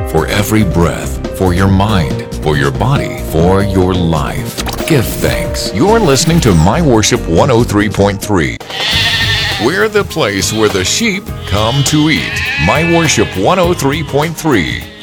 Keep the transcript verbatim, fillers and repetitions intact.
for every breath, for your mind, for your body, for your life. Give thanks. You're listening to My Worship one oh three point three. We're the place where the sheep come to eat. My Worship one oh three point three.